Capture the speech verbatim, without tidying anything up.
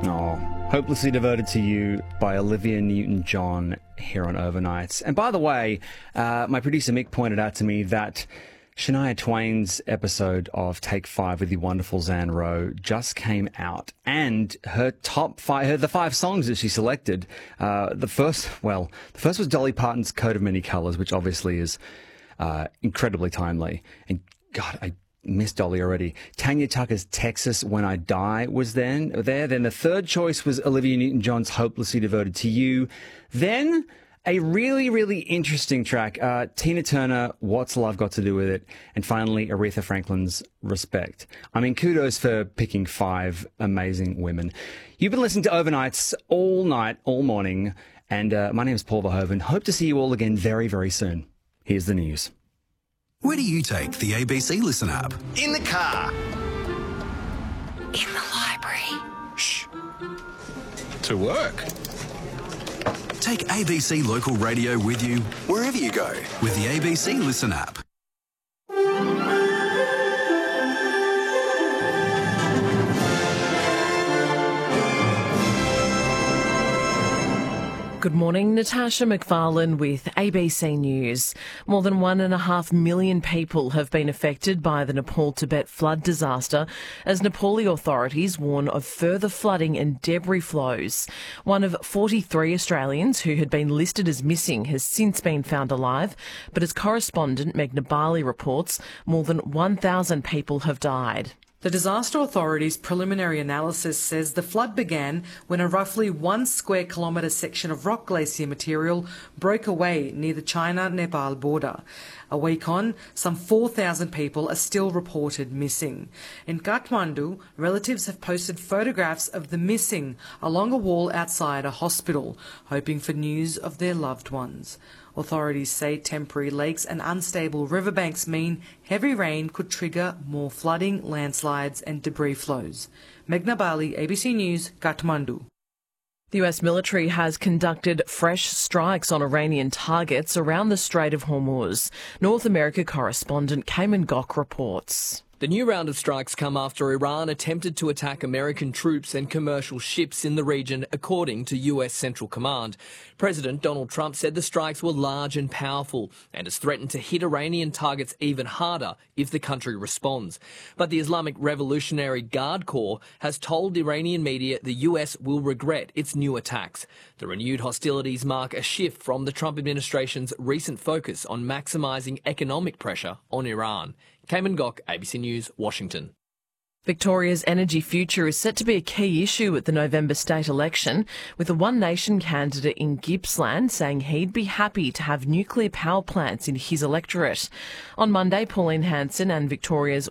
Oh, Hopelessly Devoted to You by Olivia Newton-John here on Overnights. And by the way, uh, my producer Mick pointed out to me that Shania Twain's episode of Take Five with the wonderful Zan Rowe just came out, and her top five, her, the five songs that she selected, uh, the first, well, the first was Dolly Parton's Coat of Many Colours, which obviously is uh, incredibly timely. And God, I miss Dolly already. Tanya Tucker's Texas When I Die was then there. Then the third choice was Olivia Newton-John's Hopelessly Devoted to You. Then a really, really interesting track, uh, Tina Turner, What's Love Got to Do With It? And finally, Aretha Franklin's Respect. I mean, kudos for picking five amazing women. You've been listening to Overnights all night, all morning, and uh, my name is Paul Verhoeven. Hope to see you all again very, very soon. Here's the news. Where do you take the A B C Listen app? In the car. In the library. Shh. To work. Take A B C Local Radio with you wherever you go with the A B C Listen app. Good morning, Natasha McFarlane with A B C News. More than one and a half million people have been affected by the Nepal-Tibet flood disaster as Nepali authorities warn of further flooding and debris flows. One of forty-three Australians who had been listed as missing has since been found alive, but as correspondent Meghna Bali reports, more than one thousand people have died. The Disaster Authority's preliminary analysis says the flood began when a roughly one square kilometre section of rock glacier material broke away near the China-Nepal border. A week on, some four thousand people are still reported missing. In Kathmandu, relatives have posted photographs of the missing along a wall outside a hospital, hoping for news of their loved ones. Authorities say temporary lakes and unstable riverbanks mean heavy rain could trigger more flooding, landslides and debris flows. Meghna Bali, A B C News, Kathmandu. The U S military has conducted fresh strikes on Iranian targets around the Strait of Hormuz. North America correspondent Cayman Gok reports. The new round of strikes come after Iran attempted to attack American troops and commercial ships in the region, according to U S Central Command. President Donald Trump said the strikes were large and powerful and has threatened to hit Iranian targets even harder if the country responds. But the Islamic Revolutionary Guard Corps has told Iranian media the U S will regret its new attacks. The renewed hostilities mark a shift from the Trump administration's recent focus on maximising economic pressure on Iran. Cayman Gok, A B C News, Washington. Victoria's energy future is set to be a key issue at the November state election, with a One Nation candidate in Gippsland saying he'd be happy to have nuclear power plants in his electorate. On Monday, Pauline Hanson and Victoria's